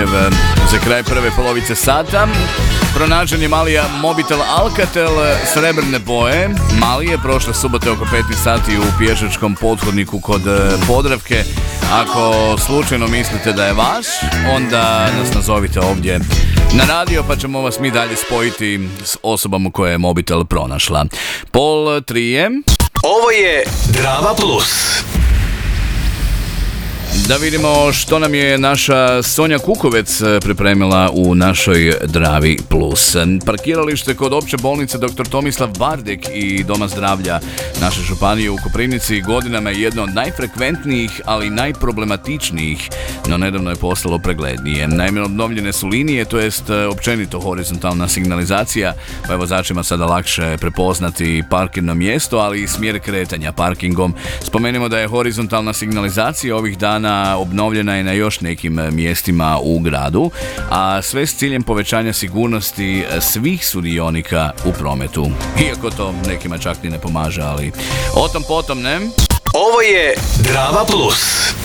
slučajev za kraj prve polovice sata. Pronađen je Malija mobitel Alcatel srebrne boje. Mali je prošle subote oko 15 sati u pješačkom pothodniku kod Podravke. Ako slučajno mislite da je vaš, onda nas nazovite ovdje na radio pa ćemo vas mi dalje spojiti s osobama koje je mobitel pronašla. 2:30 je. Ovo je Drava Plus. Da vidimo što nam je naša Sonja Kukovec pripremila u našoj Dravi Plus. Parkiralište kod opće bolnice dr. Tomislav Bardek i Doma zdravlja naše županije u Koprivnici godinama je jedno od najfrekventnijih, ali i najproblematičnijih, no nedavno je postalo preglednije. Naime, obnovljene su linije, to jest općenito horizontalna signalizacija, pa je vozačima sada lakše prepoznati parkirno mjesto, ali i smjer kretanja parkingom. Spomenimo da je horizontalna signalizacija ovih dana obnovljena je na još nekim mjestima u gradu, a sve s ciljem povećanja sigurnosti svih sudionika u prometu. Iako to nekima čak ni ne pomaže, ali o tom potom, ne? Ovo je Drava Plus.